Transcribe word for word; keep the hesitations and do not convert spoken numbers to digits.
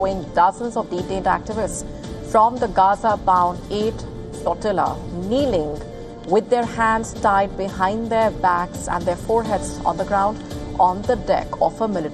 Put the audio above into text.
showing dozens of detained activists from the Gaza-bound eight flotilla kneeling with their hands tied behind their backs and their foreheads on the ground on the deck of a military